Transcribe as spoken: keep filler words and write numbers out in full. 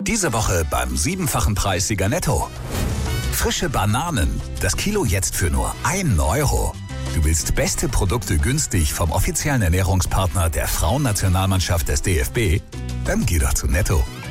Diese Woche beim siebenfachen Preissieger Netto. Frische Bananen. Das Kilo jetzt für nur ein Euro. Du willst beste Produkte günstig vom offiziellen Ernährungspartner der Frauennationalmannschaft des D F B? Dann geh doch zu Netto.